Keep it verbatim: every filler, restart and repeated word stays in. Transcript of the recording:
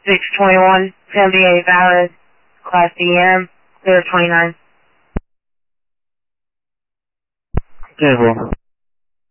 six twenty-one seventy-eight valid, Class D M, clear twenty-nine. ten four.